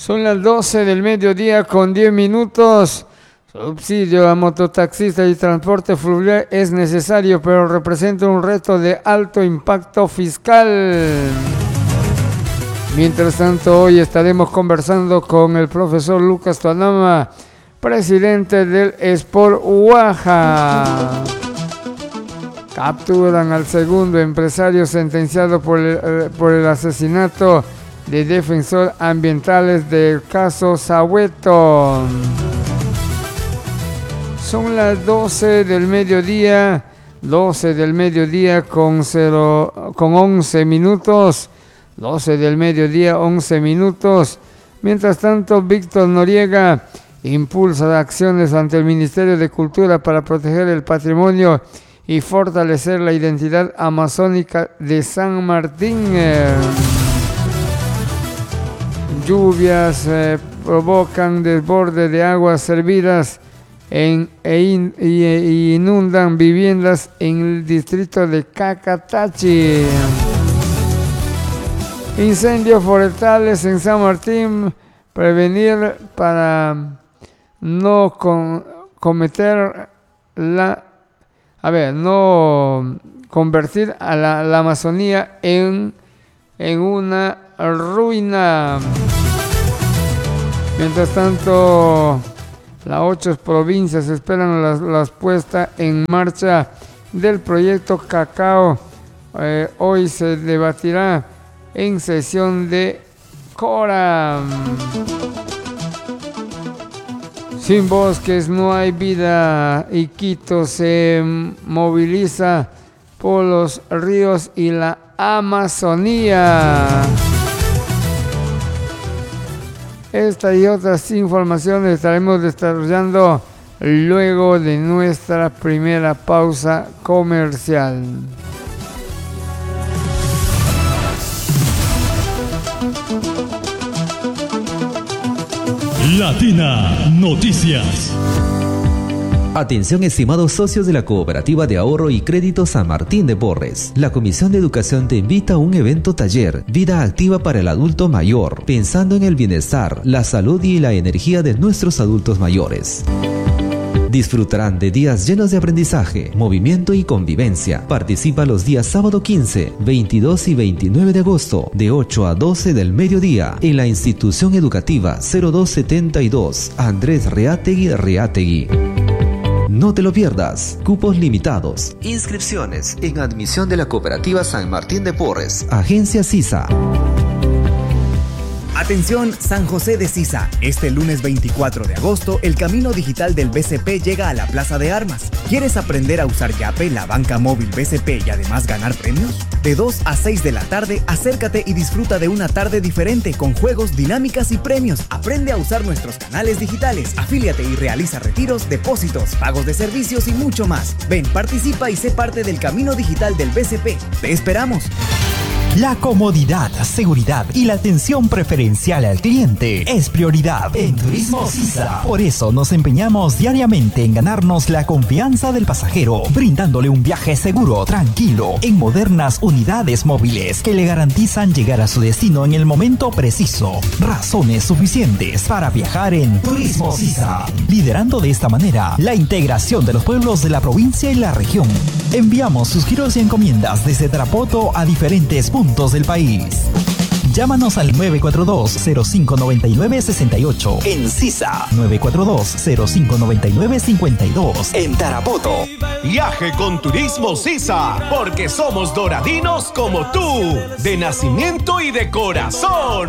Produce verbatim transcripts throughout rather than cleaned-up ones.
Son las doce del mediodía con diez minutos. Subsidio a mototaxistas y transporte fluvial es necesario, pero representa un reto de alto impacto fiscal. Mientras tanto, hoy estaremos conversando con el profesor Lucas Tuanama, presidente del Sport Waha. Capturan al segundo empresario sentenciado por el, por el asesinato de defensores ambientales del caso Sahueto. Son las doce del mediodía, doce del mediodía con, cero, con once minutos, doce del mediodía, once minutos. Mientras tanto, Víctor Noriega impulsa acciones ante el Ministerio de Cultura para proteger el patrimonio y fortalecer la identidad amazónica de San Martín. Lluvias eh, provocan desborde de aguas servidas en, e, in, y, e inundan viviendas en el distrito de Cacatachi. Incendios forestales en San Martín, prevenir para no con, cometer la, a ver, no convertir a la, la Amazonía en, en una ruina. Mientras tanto, las ocho provincias esperan la, la puesta en marcha del proyecto Cacao. Eh, hoy se debatirá en sesión de Cora. Sin bosques no hay vida y Quito se moviliza por los ríos y la Amazonía. Esta y otras informaciones estaremos desarrollando luego de nuestra primera pausa comercial. Latina Noticias. Atención, estimados socios de la Cooperativa de Ahorro y Crédito San Martín de Porres. La Comisión de Educación te invita a un evento taller, Vida Activa para el Adulto Mayor, pensando en el bienestar, la salud y la energía de nuestros adultos mayores. Disfrutarán de días llenos de aprendizaje, movimiento y convivencia. Participa los días sábado quince, veintidós y veintinueve de agosto, de ocho a doce del mediodía, en la institución educativa cero dos setenta y dos, Andrés Reategui Reategui. No te lo pierdas. Cupos limitados. Inscripciones en admisión de la Cooperativa San Martín de Porres. Agencia Sisa. Atención San José de Sisa, este lunes veinticuatro de agosto el camino digital del B C P llega a la Plaza de Armas. ¿Quieres aprender a usar Yape, la banca móvil B C P y además ganar premios? De dos a seis de la tarde, acércate y disfruta de una tarde diferente con juegos, dinámicas y premios. Aprende a usar nuestros canales digitales, afíliate y realiza retiros, depósitos, pagos de servicios y mucho más. Ven, participa y sé parte del camino digital del B C P. ¡Te esperamos! La comodidad, seguridad y la atención preferencial al cliente es prioridad en Turismo Sisa. Por eso nos empeñamos diariamente en ganarnos la confianza del pasajero, brindándole un viaje seguro, tranquilo, en modernas unidades móviles que le garantizan llegar a su destino en el momento preciso. Razones suficientes para viajar en Turismo Sisa, liderando de esta manera la integración de los pueblos de la provincia y la región. Enviamos sus giros y encomiendas desde Tarapoto a diferentes puntos del país. Llámanos al nueve cuatro dos, cero cinco nueve nueve seis ocho en Sisa, nueve cuatro dos, cero cinco nueve nueve cinco dos en Tarapoto. Viaje con Turismo Sisa, porque somos doradinos como tú, de nacimiento y de corazón.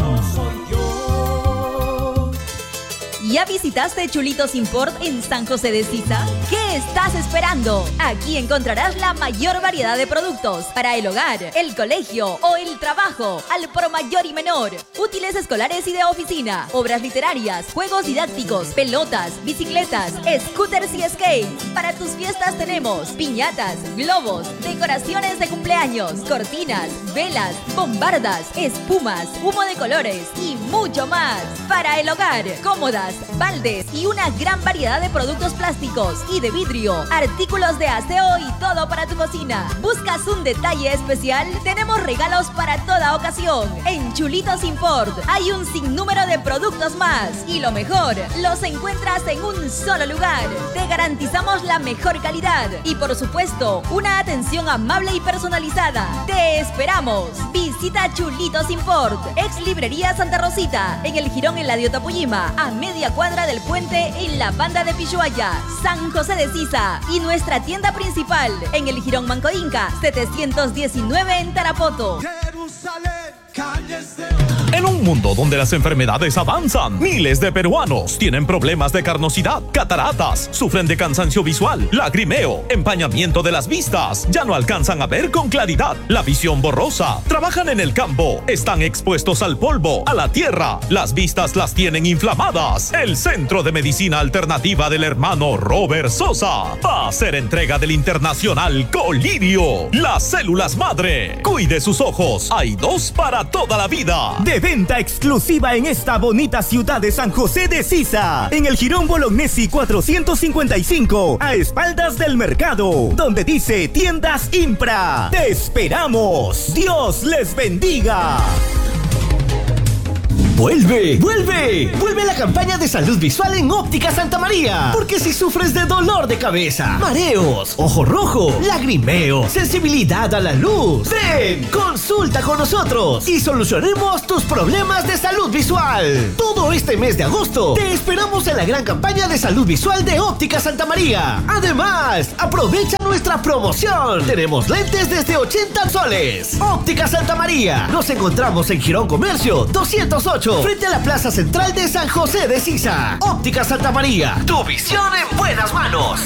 ¿Ya visitaste Chulitos Import en San José de Sisa? ¿Qué estás esperando? Aquí encontrarás la mayor variedad de productos para el hogar, el colegio o el trabajo, al por mayor y menor. Útiles escolares y de oficina, obras literarias, juegos didácticos, pelotas, bicicletas, scooters y skates. Para tus fiestas tenemos piñatas, globos, decoraciones de cumpleaños, cortinas, velas, bombardas, espumas, humo de colores y mucho más. Para el hogar, cómodas, baldes y una gran variedad de productos plásticos y de vidrio, artículos de aseo y todo para tu cocina. ¿Buscas un detalle especial? Tenemos regalos para toda ocasión. En Chulitos Import hay un sinnúmero de productos más y lo mejor, los encuentras en un solo lugar. Te garantizamos la mejor calidad y por supuesto una atención amable y personalizada. Te esperamos. Visita Chulitos Import, ex librería Santa Rosita, en el Jirón Eladio Tapuyima, a media cuadra del puente en la banda de Pishuaya, San José de Sisa, y nuestra tienda principal en el Jirón Manco Inca setecientos diecinueve en Tarapoto. En un mundo donde las enfermedades avanzan, miles de peruanos tienen problemas de carnosidad, cataratas, sufren de cansancio visual, lagrimeo, empañamiento de las vistas, ya no alcanzan a ver con claridad, la visión borrosa, trabajan en el campo, están expuestos al polvo, a la tierra, las vistas las tienen inflamadas. El Centro de Medicina Alternativa del hermano Robert Sosa va a hacer entrega del internacional Colirio, las células madre. Cuide sus ojos, hay dos para toda la vida. De venta exclusiva en esta bonita ciudad de San José de Sisa, en el Jirón Bolognesi cuatrocientos cincuenta y cinco, a espaldas del mercado, donde dice Tiendas Impra. ¡Te esperamos! ¡Dios les bendiga! ¡Vuelve! ¡Vuelve! ¡Vuelve la campaña de salud visual en Óptica Santa María! Porque si sufres de dolor de cabeza, mareos, ojo rojo, lagrimeo, sensibilidad a la luz, ven, consulta con nosotros y solucionemos tus problemas de salud visual. Todo este mes de agosto te esperamos en la gran campaña de salud visual de Óptica Santa María. Además, aprovecha nuestra promoción. Tenemos lentes desde ochenta soles. Óptica Santa María. Nos encontramos en Jirón Comercio doscientos ocho. Frente a la Plaza Central de San José de Sisa. Óptica Santa María, tu visión en buenas manos.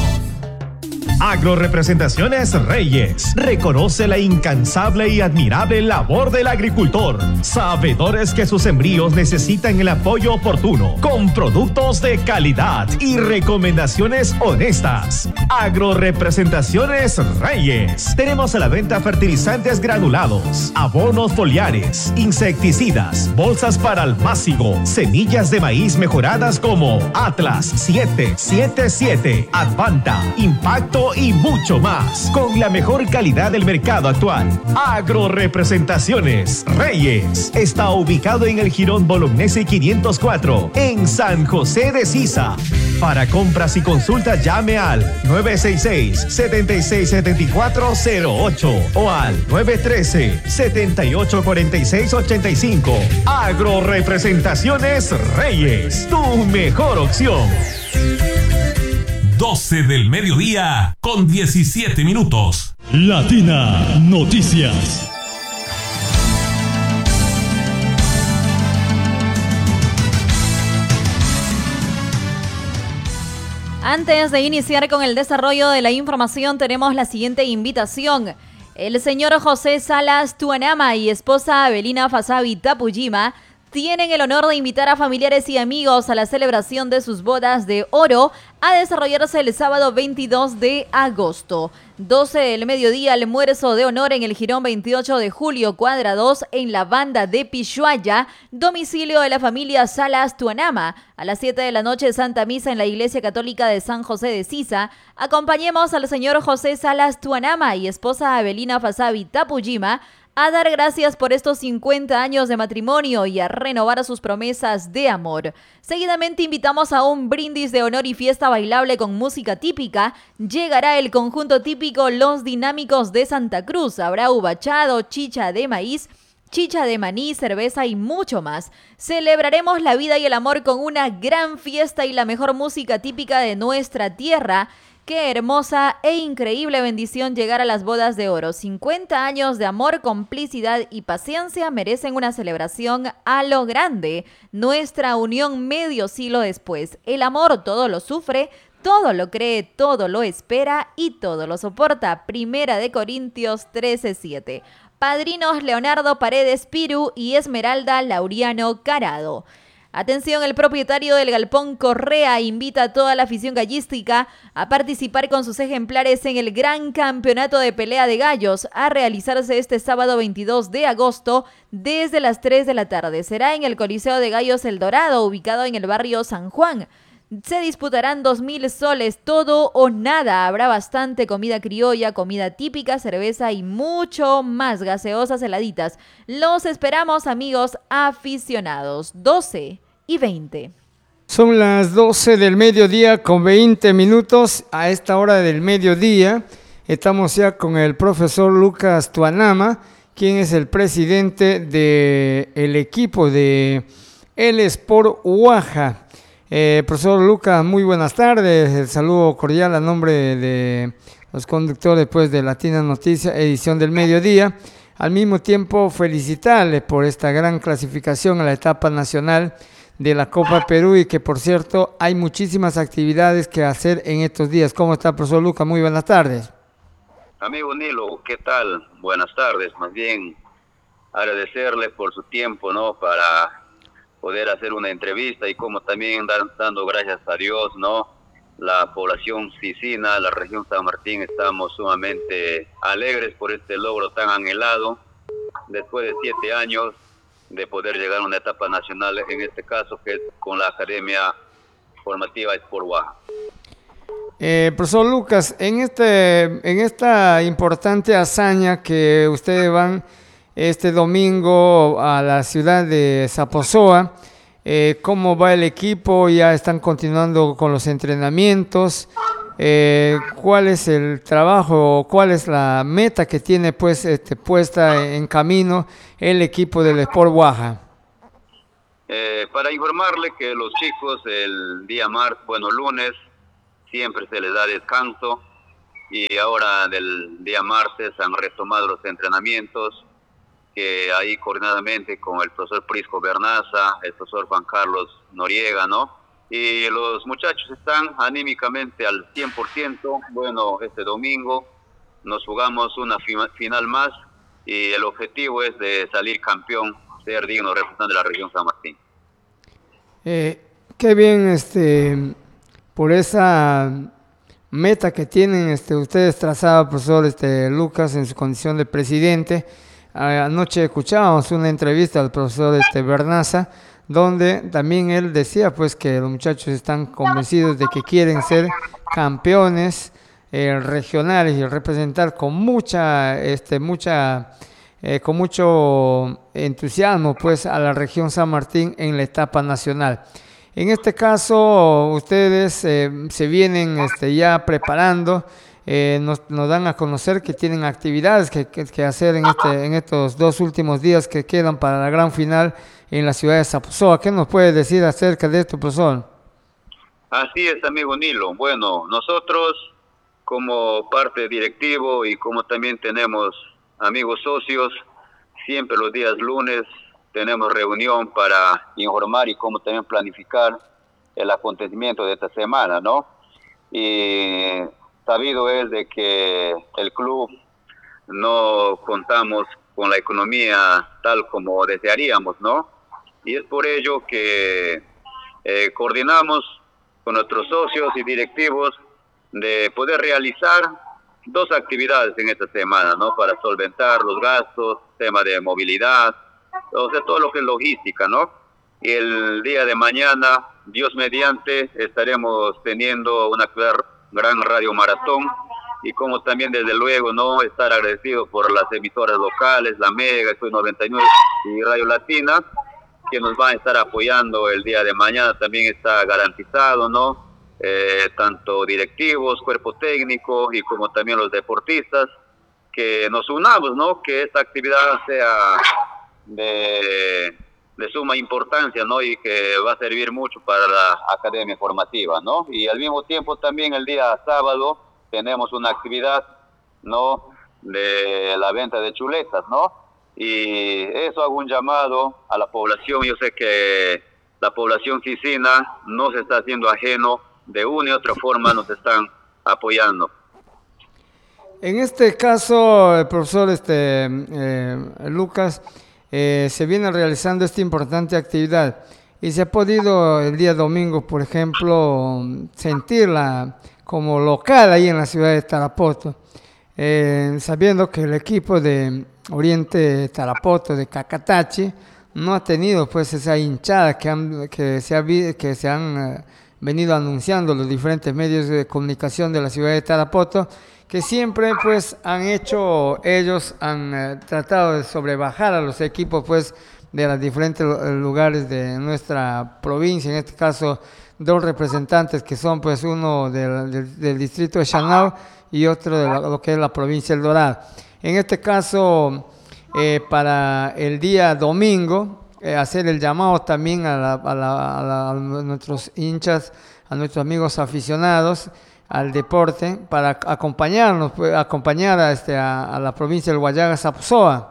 Agrorepresentaciones Reyes reconoce la incansable y admirable labor del agricultor, sabedores que sus sembríos necesitan el apoyo oportuno, con productos de calidad y recomendaciones honestas. Agrorepresentaciones Reyes. Tenemos a la venta fertilizantes granulados, abonos foliares, insecticidas, bolsas para almácigo, semillas de maíz mejoradas como Atlas siete siete siete, Advanta, Impacto y mucho más, con la mejor calidad del mercado actual. Agrorepresentaciones Reyes está ubicado en el Jirón Bolognesi quinientos cuatro, en San José de Sisa. Para compras y consultas llame al nueve seis seis, siete seis siete cuatro cero ocho o al nueve uno tres, siete ocho cuatro seis ocho cinco. Agrorepresentaciones Reyes, tu mejor opción. doce del mediodía con diecisiete minutos. Latina Noticias. Antes de iniciar con el desarrollo de la información, tenemos la siguiente invitación. El señor José Salas Tuanama y esposa Abelina Fasabi Tapuyima tienen el honor de invitar a familiares y amigos a la celebración de sus bodas de oro a desarrollarse el sábado veintidós de agosto. doce del mediodía, almuerzo de honor en el Jirón veintiocho de julio, cuadra dos, en la banda de Pishuaya, domicilio de la familia Salas Tuanama. A las siete de la noche, Santa Misa en la Iglesia Católica de San José de Sisa. Acompañemos al señor José Salas Tuanama y esposa Abelina Fasabi Tapuyima a dar gracias por estos cincuenta años de matrimonio y a renovar sus promesas de amor. Seguidamente invitamos a un brindis de honor y fiesta bailable con música típica. Llegará el conjunto típico Los Dinámicos de Santa Cruz. Habrá ubachado, chicha de maíz, chicha de maní, cerveza y mucho más. Celebraremos la vida y el amor con una gran fiesta y la mejor música típica de nuestra tierra. Qué hermosa e increíble bendición llegar a las bodas de oro. cincuenta años de amor, complicidad y paciencia merecen una celebración a lo grande. Nuestra unión medio siglo después. El amor todo lo sufre, todo lo cree, todo lo espera y todo lo soporta. Primera de Corintios trece siete. Padrinos Leonardo Paredes Piru y Esmeralda Lauriano Carado. Atención, el propietario del Galpón Correa invita a toda la afición gallística a participar con sus ejemplares en el Gran Campeonato de Pelea de Gallos, a realizarse este sábado veintidós de agosto desde las tres de la tarde. Será en el Coliseo de Gallos El Dorado, ubicado en el barrio San Juan. Se disputarán dos mil soles, todo o nada. Habrá bastante comida criolla, comida típica, cerveza y mucho más, gaseosas heladitas. Los esperamos, amigos aficionados. doce y veinte. Son las doce del mediodía con veinte minutos. A esta hora del mediodía estamos ya con el profesor Lucas Tuanama, quien es el presidente del equipo de El Sport Waha. Eh, profesor Lucas, muy buenas tardes. El saludo cordial a nombre de los conductores pues, de Latina Noticias, edición del mediodía. Al mismo tiempo, felicitarles por esta gran clasificación a la etapa nacional de la Copa Perú, y que por cierto hay muchísimas actividades que hacer en estos días. ¿Cómo está, profesor Lucas? Muy buenas tardes. Amigo Nilo, ¿qué tal? Buenas tardes. Más bien agradecerle por su tiempo, ¿no? Para poder hacer una entrevista, y como también dar, dando gracias a Dios, ¿no? La población sicina, la región San Martín, estamos sumamente alegres por este logro tan anhelado después de siete años de poder llegar a una etapa nacional, en este caso que es con la Academia Formativa Sport Waha. Eh, profesor Lucas, en este en esta importante hazaña que ustedes van este domingo a la ciudad de Zaposoa, eh, ¿cómo va el equipo? ¿Ya están continuando con los entrenamientos? Eh, ¿Cuál es el trabajo, cuál es la meta que tiene pues este, puesta en camino el equipo del Sport Waha? Eh, para informarle que los chicos el día martes, bueno, lunes, siempre se les da descanso, y ahora del día martes han retomado los entrenamientos, que ahí coordinadamente con el profesor Prisco Bernaza, el profesor Juan Carlos Noriega, ¿no? Y los muchachos están anímicamente al cien por ciento. Bueno, este domingo nos jugamos una final más, y el objetivo es de salir campeón, ser digno representante de la región San Martín. Eh, qué bien, este, por esa meta que tienen este, ustedes trazada, profesor este, Lucas, en su condición de presidente. Anoche escuchábamos una entrevista al profesor este, Bernaza, donde también él decía pues que los muchachos están convencidos de que quieren ser campeones eh, regionales y representar con mucha, este, mucha, eh, con mucho entusiasmo pues a la región San Martín en la etapa nacional. En este caso, ustedes eh, se vienen este, ya preparando. Eh, nos, nos dan a conocer que tienen actividades que, que, que hacer en, este, en estos dos últimos días que quedan para la gran final en la ciudad de Zaposoa. ¿Qué nos puede decir acerca de esto, profesor? Así es, amigo Nilo. Bueno, nosotros como parte directivo y como también tenemos amigos socios, siempre los días lunes tenemos reunión para informar y como también planificar el acontecimiento de esta semana, ¿no? Y sabido es de que el club no contamos con la economía tal como desearíamos, ¿no? Y es por ello que eh, coordinamos con nuestros socios y directivos de poder realizar dos actividades en esta semana, ¿no? Para solventar los gastos, tema de movilidad, o sea, todo lo que es logística, ¿no? Y el día de mañana, Dios mediante, estaremos teniendo una gran radio maratón, y como también desde luego no estar agradecido por las emisoras locales, la Mega, Estoy noventa y nueve y Radio Latina, que nos van a estar apoyando el día de mañana. También está garantizado, ¿no? Eh, tanto directivos, cuerpo técnico y como también los deportistas, que nos unamos, ¿no? Que esta actividad sea de, de suma importancia, ¿no? Y que va a servir mucho para la academia formativa, ¿no? Y al mismo tiempo también el día sábado tenemos una actividad, ¿no? De la venta de chuletas, ¿no? Y eso hago un llamado a la población. Yo sé que la población sicina no se está haciendo ajeno, de una y otra forma nos están apoyando. En este caso, el profesor este, eh, Lucas, eh, se viene realizando esta importante actividad. y se ha podido el día domingo, por ejemplo, sentirla como local ahí en la ciudad de Tarapoto, eh, sabiendo que el equipo de Oriente Tarapoto, de Cacatachi, no ha tenido pues esa hinchada que, han, que, se, ha, que se han eh, venido anunciando los diferentes medios de comunicación de la ciudad de Tarapoto, que siempre pues han hecho, ellos han eh, tratado de sobrebajar a los equipos pues de los diferentes lugares de nuestra provincia, en este caso dos representantes que son pues uno del, del, del distrito de Chanao y otro de la, lo que es la provincia del Dorado. En este caso, eh, para el día domingo, eh, hacer el llamado también a, la, a, la, a, la, a nuestros hinchas, a nuestros amigos aficionados al deporte, para acompañarnos, pues, acompañar a, este, a, a la provincia del Guayaga Zapsoa.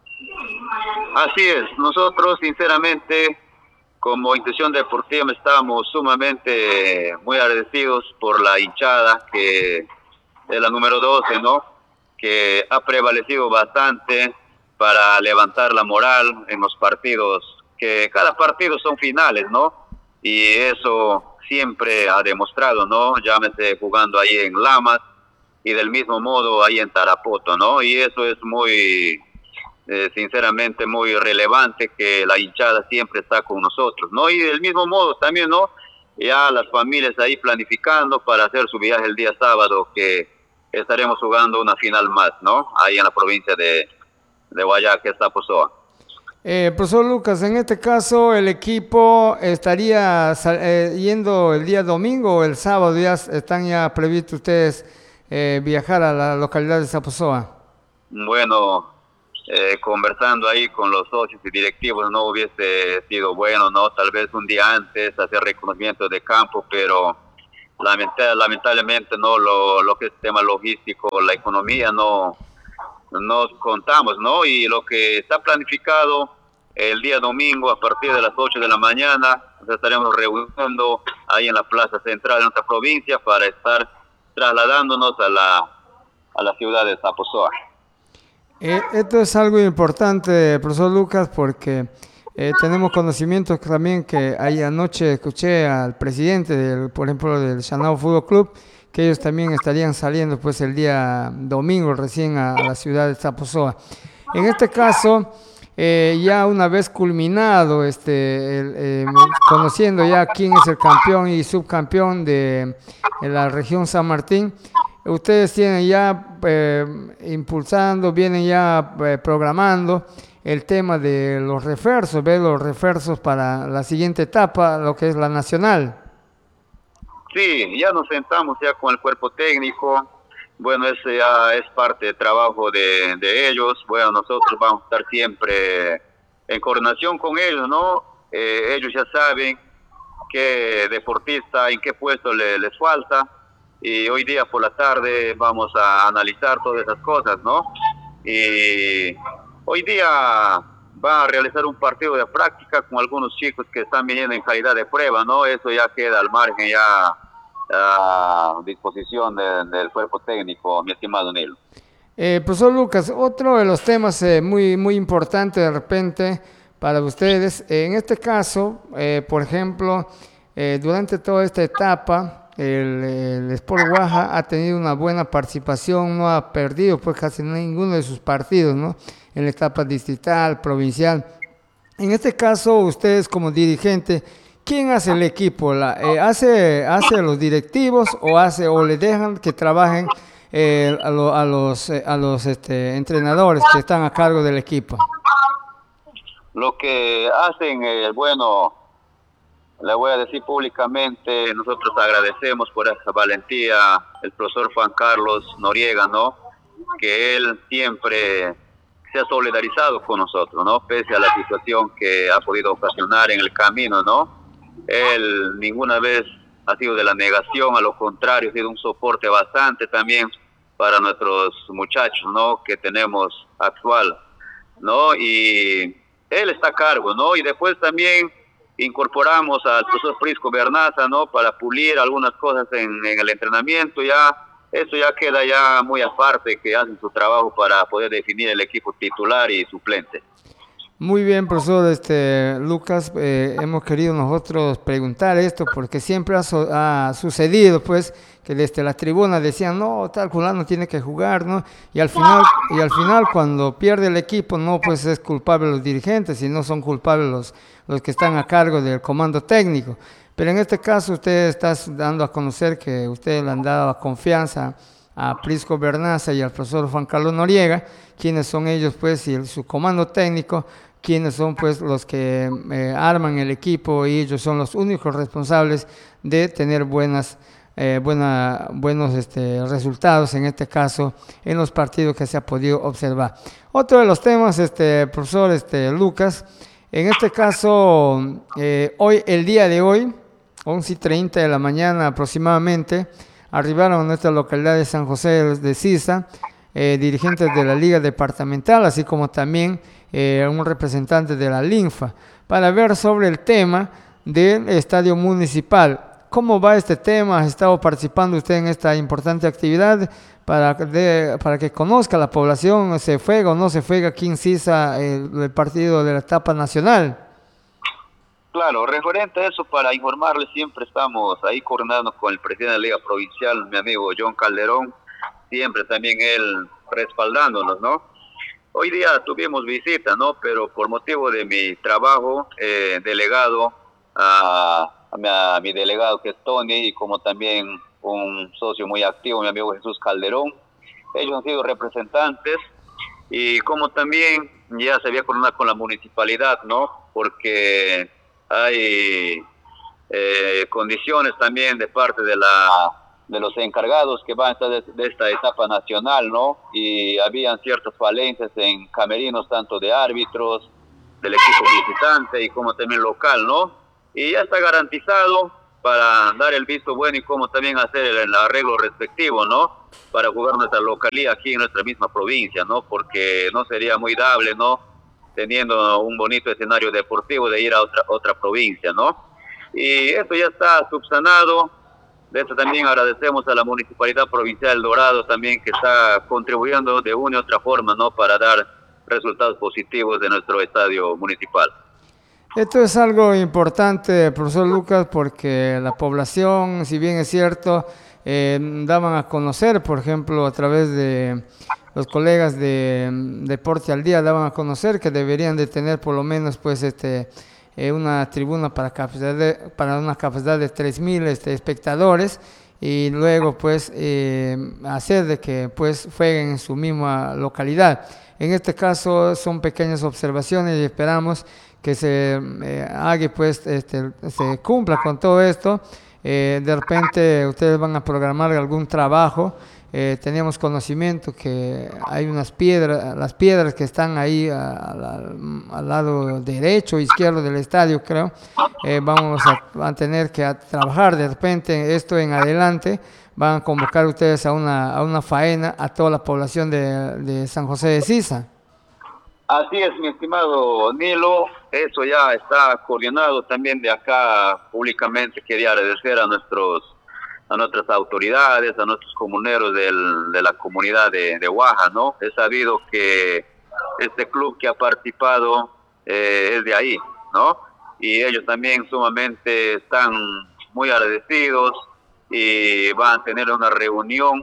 Así es, nosotros sinceramente como institución deportiva estamos sumamente muy agradecidos por la hinchada que es la número doce, ¿no? Que ha prevalecido bastante para levantar la moral en los partidos, que cada partido son finales, ¿no? Y eso siempre ha demostrado, ¿no? Llámese jugando ahí en Lamas y del mismo modo ahí en Tarapoto, ¿no? Y eso es muy, eh, sinceramente, muy relevante, que la hinchada siempre está con nosotros, ¿no? Y del mismo modo también, ¿no? Ya las familias ahí planificando para hacer su viaje el día sábado, que estaremos jugando una final más, ¿no? Ahí en la provincia de, de Guayaga, que está Pozoa. Eh, profesor Lucas, en este caso el equipo estaría eh, yendo el día domingo o el sábado, ya están ya previstos ustedes eh, viajar a la localidad de Zaposoa. Bueno, eh, conversando ahí con los socios y directivos, no hubiese sido bueno, ¿no? Tal vez un día antes hacer reconocimiento de campo, pero lamentablemente no, lo, lo que es tema logístico, la economía no nos contamos, ¿no? Y lo que está planificado el día domingo a partir de las ocho de la mañana, nos estaremos reuniendo ahí en la plaza central de nuestra provincia para estar trasladándonos a la, a la ciudad de Zaposoa. Eh, esto es algo importante, profesor Lucas, porque eh, tenemos conocimiento también que ahí anoche escuché al presidente, del, por ejemplo, del Chanao Fútbol Club, que ellos también estarían saliendo pues el día domingo recién a, a la ciudad de Zaposoa. En este caso, eh, ya una vez culminado, este, el, eh, conociendo ya quién es el campeón y subcampeón de, de la región San Martín, ustedes tienen ya eh, impulsando, vienen ya eh, programando el tema de los refuerzos, ¿ves? Los refuerzos para la siguiente etapa, lo que es la nacional. Sí, ya nos sentamos ya con el cuerpo técnico. Bueno, ese ya es parte del trabajo de, de ellos. Bueno, nosotros vamos a estar siempre en coordinación con ellos, ¿no? Eh, ellos ya saben qué deportista, en qué puesto le, les falta. Y hoy día por la tarde vamos a analizar todas esas cosas, ¿no? Y hoy día va a realizar un partido de práctica con algunos chicos que están viniendo en calidad de prueba, ¿no? Eso ya queda al margen, ya a disposición de, del cuerpo técnico, mi estimado Nilo. Eh, profesor Lucas, otro de los temas eh, muy, muy importante de repente para ustedes, eh, en este caso, eh, por ejemplo, eh, durante toda esta etapa, el, el Sport Guaja ha tenido una buena participación, no ha perdido pues casi ninguno de sus partidos, ¿no? En la etapa distrital, provincial. En este caso, ustedes como dirigente, ¿quién hace el equipo? La, eh, ¿hace, ¿Hace los directivos o hace o le dejan que trabajen eh, a, lo, a los, eh, a los este, entrenadores que están a cargo del equipo? Lo que hacen, eh, bueno, le voy a decir públicamente, nosotros agradecemos por esa valentía el profesor Juan Carlos Noriega, ¿no? Que él siempre se ha solidarizado con nosotros, ¿no? Pese a la situación que ha podido ocasionar en el camino, ¿no? Él ninguna vez ha sido de la negación, a lo contrario, ha sido un soporte bastante también para nuestros muchachos, ¿no? Que tenemos actual, ¿no? Y él está a cargo, ¿no? Y después también incorporamos al profesor Prisco Bernaza, ¿no? Para pulir algunas cosas en, en el entrenamiento, ya eso ya queda ya muy aparte, que hacen su trabajo para poder definir el equipo titular y suplente. Muy bien, profesor este, Lucas, eh, hemos querido nosotros preguntar esto porque siempre ha, so, ha sucedido, pues, que desde la tribuna decían, no, tal fulano tiene que jugar, ¿no? Y al final, y al final cuando pierde el equipo, no, pues es culpable los dirigentes, sino son culpables los, los que están a cargo del comando técnico. Pero en este caso usted está dando a conocer que usted le han dado confianza a Prisco Bernaza y al profesor Juan Carlos Noriega, quienes son ellos, pues, y el, su comando técnico, quienes son, pues, los que eh, arman el equipo, y ellos son los únicos responsables de tener buenas, eh, buena, buenos este, resultados, en este caso, en los partidos que se ha podido observar. Otro de los temas, este, profesor este, Lucas, en este caso, eh, hoy, el día de hoy, once y treinta de la mañana aproximadamente, arribaron a nuestra localidad de San José de Sisa, eh, dirigentes de la Liga Departamental, así como también eh, un representante de la Linfa, para ver sobre el tema del estadio municipal. ¿Cómo va este tema? ¿Ha estado participando usted en esta importante actividad para, de, para que conozca la población, se juega o no se juega aquí en Sisa el, el partido de la etapa nacional? Claro, referente a eso, para informarles, siempre estamos ahí coordinando con el presidente de la Liga Provincial, mi amigo John Calderón, siempre también él respaldándonos, ¿no? Hoy día tuvimos visita, ¿no? Pero por motivo de mi trabajo, eh, delegado a, a, mi, a mi delegado que es Tony, y como también un socio muy activo, mi amigo Jesús Calderón, ellos han sido representantes, y como también ya se había coordinado con la municipalidad, ¿no? Porque hay eh, condiciones también de parte de la de los encargados que van a estar de, de esta etapa nacional, ¿no? Y habían ciertas falencias en camerinos, tanto de árbitros, del equipo visitante y como también local, ¿no? Y ya está garantizado para dar el visto bueno y como también hacer el, el arreglo respectivo, ¿no? Para jugar nuestra localidad aquí en nuestra misma provincia, ¿no? Porque no sería muy dable, ¿no? Teniendo un bonito escenario deportivo de ir a otra, otra provincia, ¿no? Y esto ya está subsanado. De esto también agradecemos a la Municipalidad Provincial del Dorado también, que está contribuyendo de una u otra forma, ¿no? Para dar resultados positivos de nuestro estadio municipal. Esto es algo importante, profesor Lucas, porque la población, si bien es cierto, eh, daban a conocer, por ejemplo, a través de los colegas de Deporte al Día, daban a conocer que deberían de tener por lo menos, pues, este... Eh, una tribuna para capacidad de, para una capacidad de tres mil este, espectadores, y luego pues eh, hacer de que pues jueguen en su misma localidad. En este caso son pequeñas observaciones y esperamos que se eh, haga pues este, se cumpla con todo esto. Eh, de repente ustedes van a programar algún trabajo. Eh, teníamos conocimiento que hay unas piedras, las piedras que están ahí a, a, al lado derecho o izquierdo del estadio, creo, eh, vamos a, a tener que a trabajar de repente esto en adelante. Van a convocar ustedes a una, a una faena a toda la población de, de San José de Sisa. Así es, mi estimado Nilo, eso ya está coordinado también de acá. Públicamente quería agradecer a nuestros a nuestras autoridades, a nuestros comuneros del, de la comunidad de, de Guaja, ¿no? He sabido que este club que ha participado eh, es de ahí, ¿no? Y ellos también sumamente están muy agradecidos y van a tener una reunión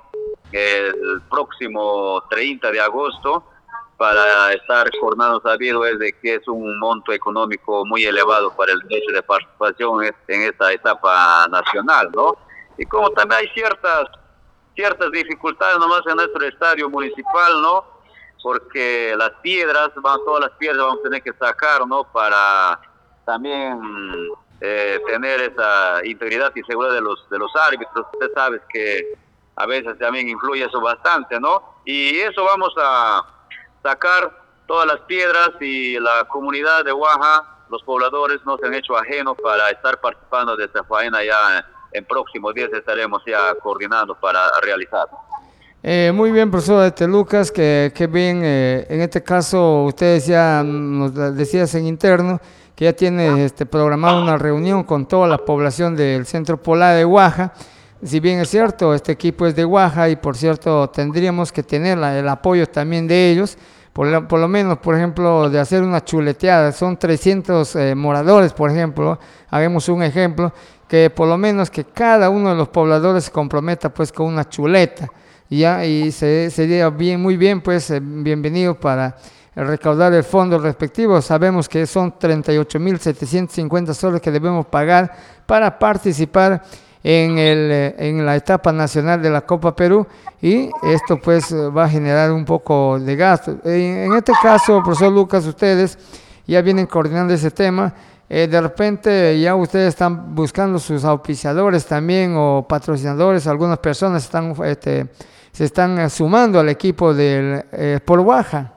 el próximo treinta de agosto para estar coordinando. Sabido es de que es un monto económico muy elevado para el derecho de participación en esta etapa nacional, ¿no? Y como también hay ciertas ciertas dificultades nomás en nuestro estadio municipal, ¿no? Porque las piedras, van, todas las piedras vamos a tener que sacar, ¿no? Para también eh, tener esa integridad y seguridad de los de los árbitros. Usted sabe que a veces también influye eso bastante, ¿no? Y eso vamos a sacar todas las piedras, y la comunidad de Guaja, los pobladores, no se han hecho ajenos para estar participando de esta faena. Ya en próximos días estaremos ya coordinando para realizar. Eh, muy bien, profesor este, Lucas, que, que bien, eh, en este caso ustedes ya nos decías en interno que ya tiene este, programada una reunión con toda la población del Centro Polar de Guaja. Si bien es cierto, este equipo es de Guaja y por cierto tendríamos que tener la, el apoyo también de ellos, por, por lo menos, por ejemplo, de hacer una chuleteada, son trescientos eh, moradores, por ejemplo, hagamos un ejemplo, que por lo menos que cada uno de los pobladores se comprometa pues con una chuleta, ya, y se, sería bien, muy bien, pues eh, bienvenido para recaudar el fondo respectivo. Sabemos que son treinta y ocho mil setecientos cincuenta soles que debemos pagar para participar en, el, en la etapa nacional de la Copa Perú, y esto pues va a generar un poco de gasto. En, en este caso, profesor Lucas, ustedes ya vienen coordinando ese tema. Eh, de repente ya ustedes están buscando sus auspiciadores también o patrocinadores, algunas personas están, este, se están sumando al equipo del eh, Sport Guaja.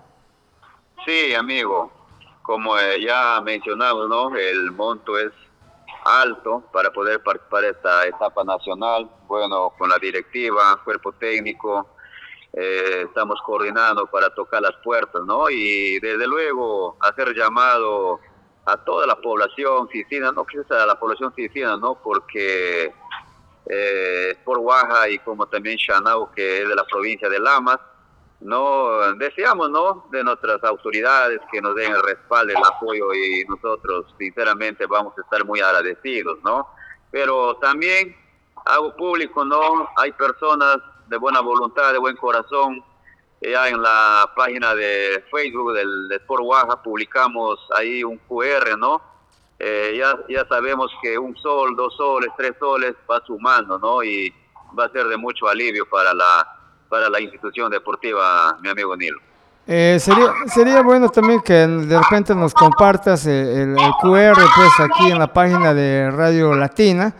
Sí, amigo, como eh, ya mencionamos, ¿no? El monto es alto para poder participar de esta etapa nacional. Bueno, con la directiva, cuerpo técnico, eh, estamos coordinando para tocar las puertas, ¿no? Y desde luego hacer llamado a toda la población cicina, no quizás a la población cicina, ¿no? Porque eh, por Guaja y como también Shanao, que es de la provincia de Lamas, no deseamos, ¿no? De nuestras autoridades que nos den el respaldo, el apoyo, y nosotros sinceramente vamos a estar muy agradecidos, ¿no? Pero también hago público, ¿no? Hay personas de buena voluntad, de buen corazón. Ya en la página de Facebook del de Sport Guaja publicamos ahí un Q R, ¿no? Eh, ya, ya sabemos que un sol, dos soles, tres soles va sumando, ¿no? Y va a ser de mucho alivio para la, para la institución deportiva, mi amigo Nilo. Eh, sería, sería bueno también que de repente nos compartas el, el Q R pues aquí en la página de Radio Latina,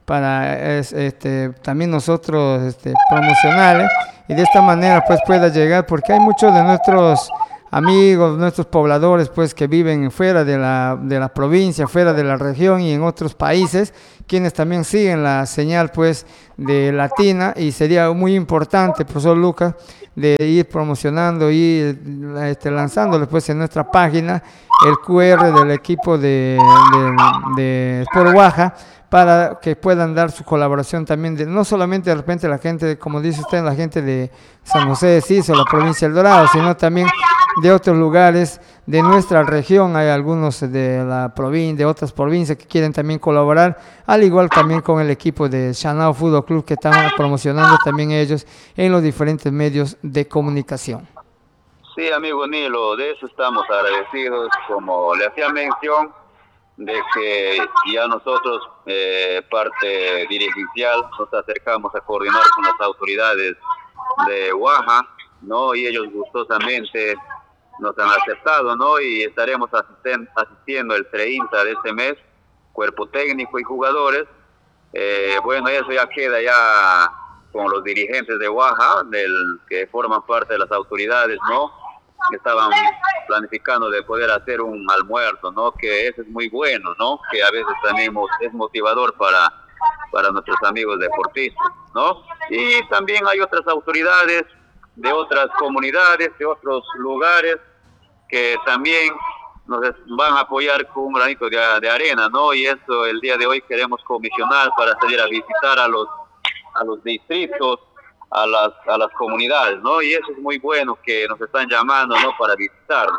para es, este, también nosotros este, promocionales, y de esta manera pues pueda llegar, porque hay muchos de nuestros amigos, nuestros pobladores pues que viven fuera de la, de la provincia, fuera de la región y en otros países, quienes también siguen la señal pues de Latina, y sería muy importante, profesor Lucas, de ir promocionando y este, lanzándole pues en nuestra página el Q R del equipo de, de, de Sport Guaja, para que puedan dar su colaboración también, de, no solamente de repente la gente, como dice usted, la gente de San José de Siza o la provincia del Dorado, sino también de otros lugares de nuestra región. Hay algunos de la provincia, de otras provincias que quieren también colaborar, al igual también con el equipo de Shanao Fútbol Club, que están promocionando también ellos en los diferentes medios de comunicación. Sí, amigo Nilo, de eso estamos agradecidos, como le hacía mención, de que ya nosotros, eh, parte dirigencial, nos acercamos a coordinar con las autoridades de Guaja, ¿no? Y ellos gustosamente nos han aceptado, ¿no? Y estaremos asisten, asistiendo el treinta de este mes, cuerpo técnico y jugadores. Eh, bueno, eso ya queda ya con los dirigentes de Guaja, del, que forman parte de las autoridades, ¿no? Que estaban planificando de poder hacer un almuerzo, ¿no? Que eso es muy bueno, ¿no? Que a veces también es motivador para, para nuestros amigos deportistas, ¿no? Y también hay otras autoridades de otras comunidades, de otros lugares, que también nos van a apoyar con un granito de, de arena, ¿no? Y eso el día de hoy queremos comisionar para salir a visitar a los, a los distritos, a las a las comunidades, ¿no? Y eso es muy bueno, que nos están llamando, ¿no? Para visitarlo.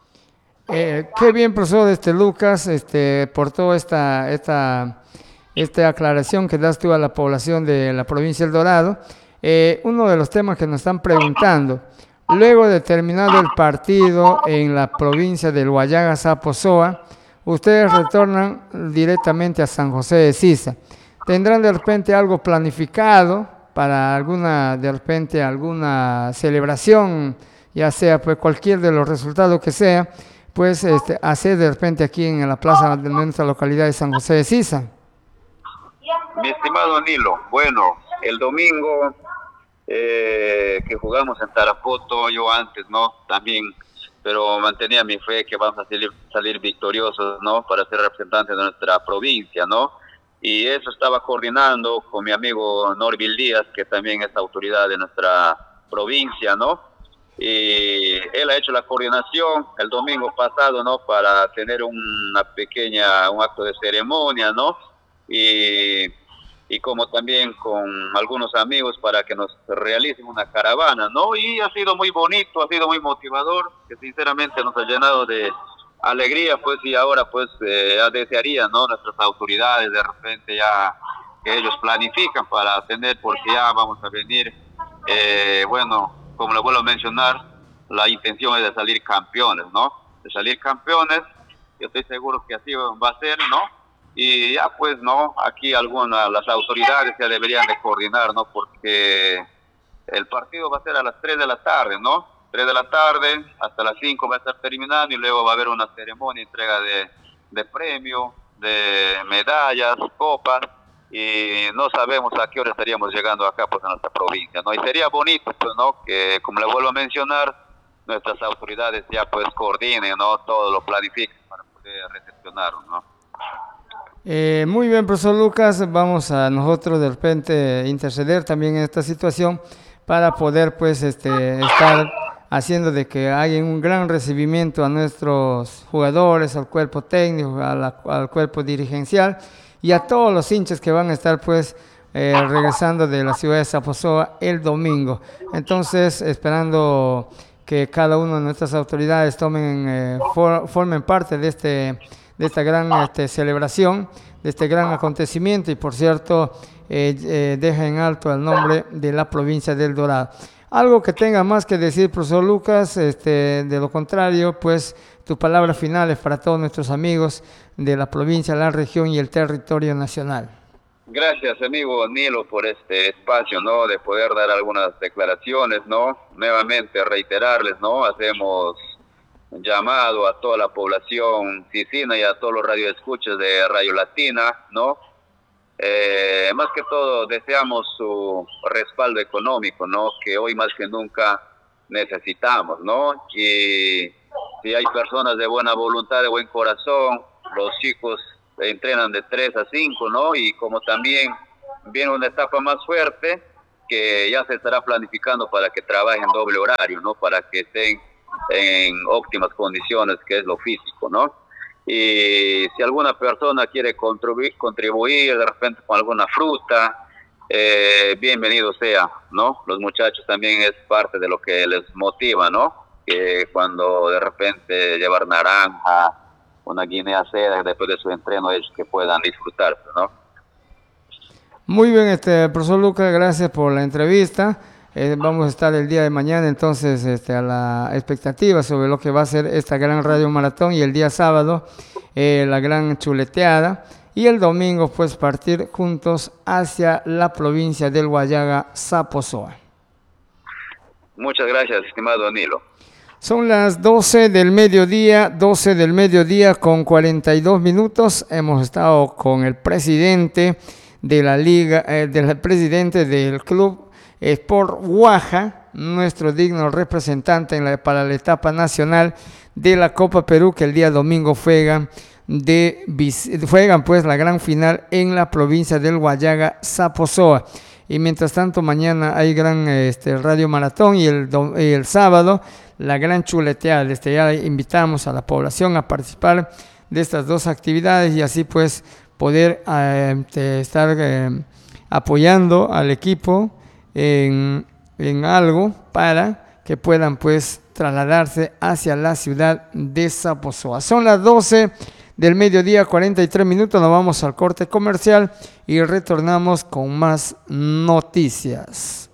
Eh, qué bien, profesor este Lucas, este por toda esta esta esta aclaración que das tú a la población de la provincia del Dorado. Eh, uno de los temas que nos están preguntando: luego de terminado el partido en la provincia del Huallaga Saposoa, ustedes retornan directamente a San José de Siza. ¿Tendrán de repente algo planificado para alguna, de repente, alguna celebración, ya sea pues cualquier de los resultados que sea, pues este, hacer de repente aquí en la plaza de nuestra localidad de San José de Siza? Mi estimado Nilo, bueno, el domingo eh, que jugamos en Tarapoto, yo antes, ¿no? También, pero mantenía mi fe que vamos a salir, salir victoriosos, ¿no? Para ser representantes de nuestra provincia, ¿no? Y eso estaba coordinando con mi amigo Norville Díaz, que también es autoridad de nuestra provincia, ¿no? Y él ha hecho la coordinación el domingo pasado, ¿no? Para tener una pequeña, un acto de ceremonia, ¿no? Y y como también con algunos amigos para que nos realicen una caravana, ¿no? Y ha sido muy bonito, ha sido muy motivador, que sinceramente nos ha llenado de alegría, pues, y ahora pues eh, ya desearía, ¿no? Nuestras autoridades de repente ya que ellos planifican para atender, porque ya vamos a venir, eh, bueno, como le vuelvo a mencionar, la intención es de salir campeones, ¿no? De salir campeones, yo estoy seguro que así va a ser, ¿no? Y ya pues, ¿no? Aquí algunas, las autoridades ya deberían de coordinar, ¿no? Porque el partido va a ser a las tres de la tarde, ¿no? tres de la tarde, hasta las cinco va a estar terminando y luego va a haber una ceremonia, entrega de, de premios, de medallas, copas, y no sabemos a qué hora estaríamos llegando acá pues a nuestra provincia, ¿no? Y sería bonito, pues, ¿no? Que, como le vuelvo a mencionar, nuestras autoridades ya pues coordinen, ¿no? Todo lo planifiquen para poder recepcionarlo, ¿no? Eh, muy bien, profesor Lucas, vamos a nosotros de repente interceder también en esta situación para poder pues este estar haciendo de que haya un gran recibimiento a nuestros jugadores, al cuerpo técnico, a la, al cuerpo dirigencial y a todos los hinchas que van a estar pues eh, regresando de la ciudad de Zaposoa el domingo. Entonces, esperando que cada una de nuestras autoridades tomen, eh, for, formen parte de, este, de esta gran este, celebración, de este gran acontecimiento y, por cierto, eh, eh, deja en alto el nombre de la provincia del Dorado. Algo que tenga más que decir, profesor Lucas, este, de lo contrario, pues tu palabra final es para todos nuestros amigos de la provincia, la región y el territorio nacional. Gracias, amigo Nilo, por este espacio, ¿no? De poder dar algunas declaraciones, ¿no? Nuevamente reiterarles, ¿no? Hacemos llamado a toda la población cicina y a todos los radioescuchas de Radio Latina, ¿no? Eh, más que todo deseamos su respaldo económico, ¿no? Que hoy más que nunca necesitamos, ¿no? Y si hay personas de buena voluntad, de buen corazón, los chicos entrenan de tres a cinco, ¿no? Y como también viene una etapa más fuerte, que ya se estará planificando para que trabajen doble horario, ¿no? Para que estén en óptimas condiciones, que es lo físico, ¿no? Y si alguna persona quiere contribuir, contribuir de repente con alguna fruta, eh, bienvenido sea, ¿no? Los muchachos también es parte de lo que les motiva, ¿no? Que cuando de repente llevar naranja, una guinea seda, después de su entreno, ellos que puedan disfrutarse, ¿no? Muy bien, este profesor Lucas, gracias por la entrevista. Eh, vamos a estar el día de mañana entonces este, a la expectativa sobre lo que va a ser esta gran radio maratón, y el día sábado eh, la gran chuleteada, y el domingo pues partir juntos hacia la provincia del Guayaga, Zaposoa. Muchas gracias, estimado Nilo. Son las doce del mediodía, doce del mediodía con cuarenta y dos minutos. Hemos estado con el presidente de la liga, eh, del presidente del club Sport Guaja, nuestro digno representante en la, para la etapa nacional de la Copa Perú, que el día domingo juegan, de, juegan pues la gran final en la provincia del Guayaga, Zaposoa. Y mientras tanto mañana hay gran este, radio maratón, y el, y el sábado la gran chuleteada. Este, ya invitamos a la población a participar de estas dos actividades y así pues poder eh, estar eh, apoyando al equipo En, en algo para que puedan pues trasladarse hacia la ciudad de Zaposoa. Son las doce del mediodía, cuarenta y tres minutos, nos vamos al corte comercial y retornamos con más noticias.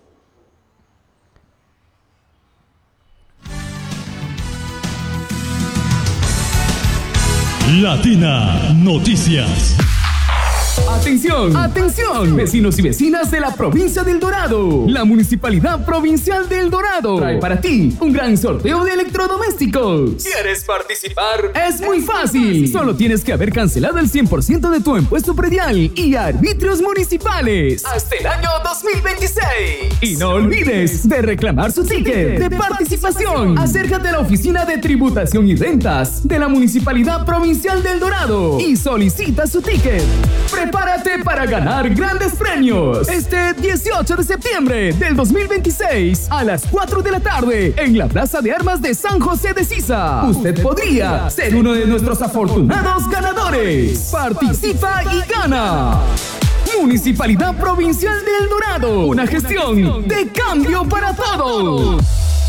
Latina Noticias. Atención, atención, vecinos y vecinas de la provincia del Dorado. La Municipalidad Provincial del Dorado trae para ti un gran sorteo de electrodomésticos. ¿Quieres participar? Es muy fácil. Solo tienes que haber cancelado el cien por ciento de tu impuesto predial y arbitrios municipales hasta el año dos mil veintiséis. Y no olvides de reclamar su ticket de participación. Acércate a la Oficina de Tributación y Rentas de la Municipalidad Provincial del Dorado y solicita su ticket. Prepárate para ganar grandes premios este dieciocho de septiembre del dos mil veintiséis a las cuatro de la tarde en la Plaza de Armas de San José de Siza. Usted podría ser uno de nuestros afortunados ganadores. Participa y gana. Municipalidad Provincial de El Dorado. Una gestión de cambio para todos.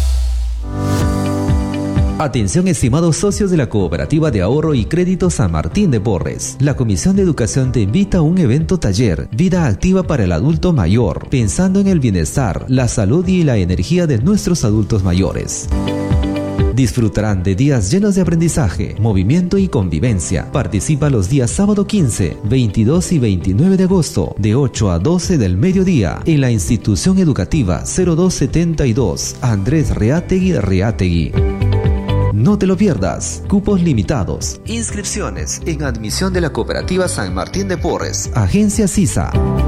Atención estimados socios de la Cooperativa de Ahorro y Crédito San Martín de Porres. La Comisión de Educación te invita a un evento taller, Vida Activa para el Adulto Mayor, pensando en el bienestar, la salud y la energía de nuestros adultos mayores. Disfrutarán de días llenos de aprendizaje, movimiento y convivencia. Participa los días sábado quince, veintidós y veintinueve de agosto, de ocho a doce del mediodía, en la institución educativa cero dos setenta y dos, Andrés Reategui Reategui. No te lo pierdas. Cupos limitados. Inscripciones en admisión de la Cooperativa San Martín de Porres. Agencia CISA.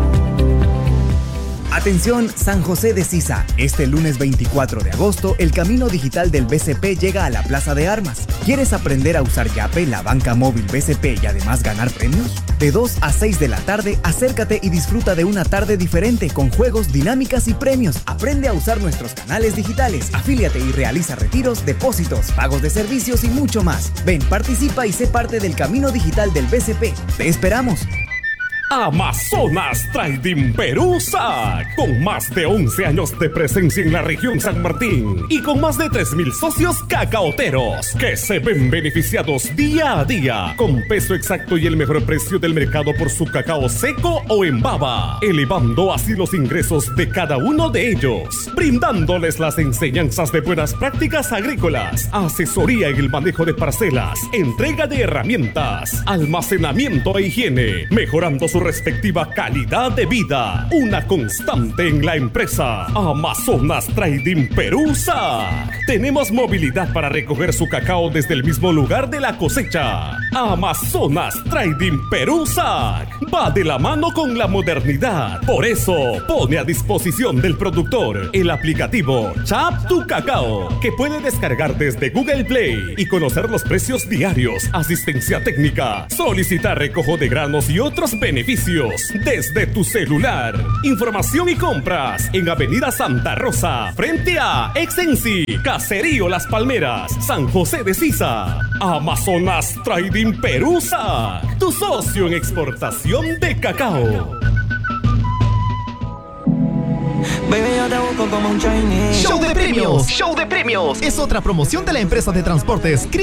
Atención San José de Sisa, este lunes veinticuatro de agosto el camino digital del B C P llega a la Plaza de Armas. ¿Quieres aprender a usar Yape, la banca móvil B C P y además ganar premios? De dos a seis de la tarde, acércate y disfruta de una tarde diferente con juegos, dinámicas y premios. Aprende a usar nuestros canales digitales, afíliate y realiza retiros, depósitos, pagos de servicios y mucho más. Ven, participa y sé parte del camino digital del B C P. ¡Te esperamos! Amazonas Trading Perú S A C, con más de once años de presencia en la región San Martín y con más de tres mil socios cacaoteros que se ven beneficiados día a día con peso exacto y el mejor precio del mercado por su cacao seco o en baba, elevando así los ingresos de cada uno de ellos, brindándoles las enseñanzas de buenas prácticas agrícolas, asesoría en el manejo de parcelas, entrega de herramientas, almacenamiento e higiene, mejorando su respectiva calidad de vida. Una constante en la empresa. Amazonas Trading Perú S A C. Tenemos movilidad para recoger su cacao desde el mismo lugar de la cosecha. Amazonas Trading Perú S A C va de la mano con la modernidad. Por eso pone a disposición del productor el aplicativo Chap Tu Cacao, que puede descargar desde Google Play y conocer los precios diarios, asistencia técnica, solicitar recojo de granos y otros beneficios desde tu celular. Información y compras en Avenida Santa Rosa, frente a Exensi, Caserío Las Palmeras, San José de Sisa. Amazonas Trading Perú S A C, tu socio en exportación de cacao. Show de premios, show de premios. Es otra promoción de la empresa de transportes